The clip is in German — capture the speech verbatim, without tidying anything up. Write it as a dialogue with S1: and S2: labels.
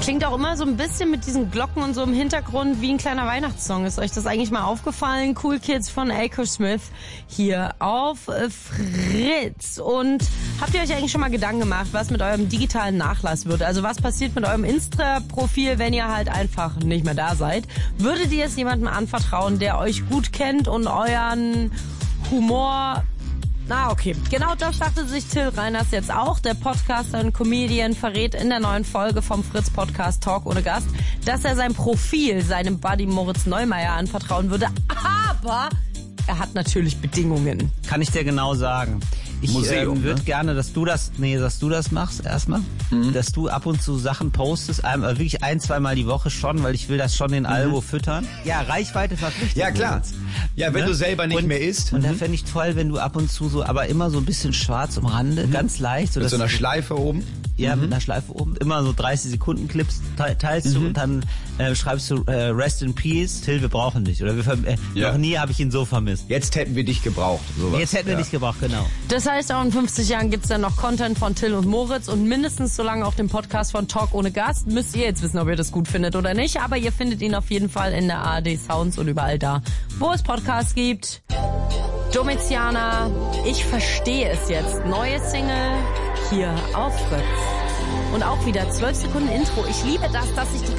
S1: Klingt auch immer so ein bisschen mit diesen Glocken und so im Hintergrund wie ein kleiner Weihnachtssong. Ist euch das eigentlich mal aufgefallen? Cool Kids von Aiko Smith hier auf Fritz. Und habt ihr euch eigentlich schon mal Gedanken gemacht, was mit eurem digitalen Nachlass wird? Also was passiert mit eurem Insta-Profil, wenn ihr halt einfach nicht mehr da seid? Würdet ihr es jemandem anvertrauen, der euch gut kennt und euren Humor... Na, okay. Genau das dachte sich Till Reiners jetzt auch. Der Podcaster und Comedian verrät in der neuen Folge vom Fritz-Podcast Talk ohne Gast, dass er sein Profil seinem Buddy Moritz Neumeier anvertrauen würde. Aber er hat natürlich Bedingungen.
S2: Kann ich dir genau sagen. Ich
S3: Museum,
S2: ähm, würde
S3: ne?
S2: gerne, dass du das, nee, dass du das machst erstmal, mhm. dass du ab und zu Sachen postest, einmal, wirklich ein, zweimal die Woche schon, weil ich will das schon den mhm. Algo füttern. Ja, Reichweite verpflichtet.
S3: Ja, klar. Ja, wenn ne? du selber nicht
S2: und,
S3: mehr isst.
S2: Und
S3: mhm.
S2: da fände ich toll, wenn du ab und zu so, aber immer so ein bisschen schwarz umrande, mhm. ganz leicht. So
S3: mit
S2: dass
S3: so einer Schleife oben.
S2: Ja,
S3: mhm.
S2: mit einer Schleife oben. Immer so dreißig Sekunden Clips teilst du mhm. und dann äh, schreibst du äh, Rest in Peace, Till, wir brauchen dich. Oder wir verm- äh,
S3: ja.
S2: noch nie habe ich ihn so vermisst.
S3: Jetzt hätten wir dich gebraucht. Sowas.
S2: Jetzt hätten wir
S3: ja.
S2: dich gebraucht, genau.
S1: Das heißt, auch in fünfzig Jahren gibt's dann noch Content von Till und Moritz und mindestens so lange auf dem Podcast von Talk ohne Gast. Müsst ihr jetzt wissen, ob ihr das gut findet oder nicht. Aber ihr findet ihn auf jeden Fall in der A R D Sounds und überall da, wo es Podcasts gibt. Domiziana, ich verstehe es jetzt. Neue Single hier auf Fritz. Und auch wieder zwölf Sekunden Intro. Ich liebe das, dass ich die